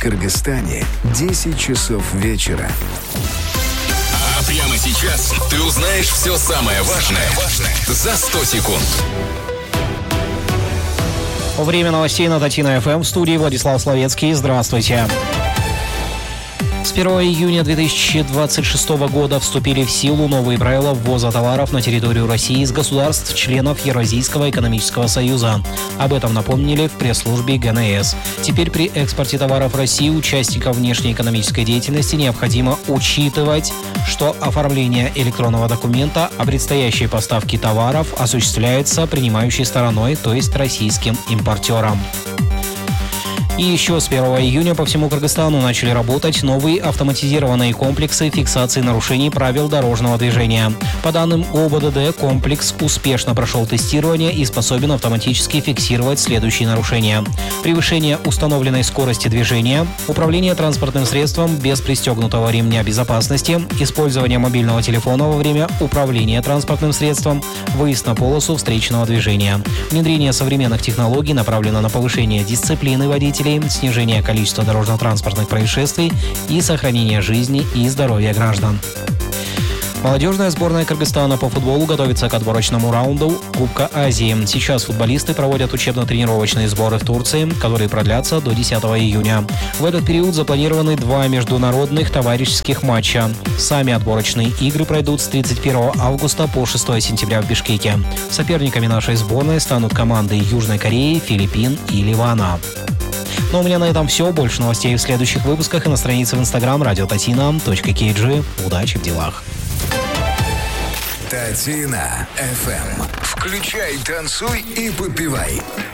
Кыргызстане 10 часов вечера. А прямо сейчас ты узнаешь все самое важное за 100 секунд. Время новостей на Татино ФМ. В студии Владислав Словецкий. Здравствуйте. С 1 июня 2026 года вступили в силу новые правила ввоза товаров на территорию России из государств-членов Евразийского экономического союза. Об этом напомнили в пресс-службе ГНС. Теперь при экспорте товаров в Россию участников внешнеэкономической деятельности необходимо учитывать, что оформление электронного документа о предстоящей поставке товаров осуществляется принимающей стороной, то есть российским импортером. И еще с 1 июня по всему Кыргызстану начали работать новые автоматизированные комплексы фиксации нарушений правил дорожного движения. По данным ОБДД, комплекс успешно прошел тестирование и способен автоматически фиксировать следующие нарушения: превышение установленной скорости движения, управление транспортным средством без пристегнутого ремня безопасности, использование мобильного телефона во время управления транспортным средством, выезд на полосу встречного движения. Внедрение современных технологий направлено на повышение дисциплины водителей, снижение количества дорожно-транспортных происшествий и сохранение жизни и здоровья граждан. Молодежная сборная Кыргызстана по футболу готовится к отборочному раунду Кубка Азии. Сейчас футболисты проводят учебно-тренировочные сборы в Турции, которые продлятся до 10 июня. В этот период запланированы 2 международных товарищеских матча. Сами отборочные игры пройдут с 31 августа по 6 сентября в Бишкеке. Соперниками нашей сборной станут команды Южной Кореи, Филиппин и Ливана. Ну, у меня на этом все. Больше новостей в следующих выпусках и на странице в Instagram radiotatina.kg. Удачи в делах. Татино ФМ. Включай, танцуй и попивай.